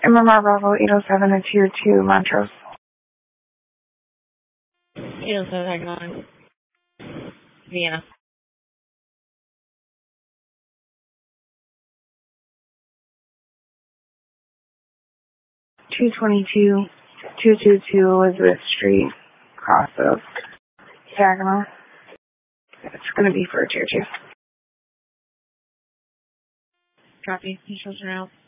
MMR Bravo 807 to Tier 2, Montrose. 807, how you going? Vienna. 222, 222 Elizabeth Street, cross of Saginaw. It's going to be for a Tier 2. Copy. Controls are out.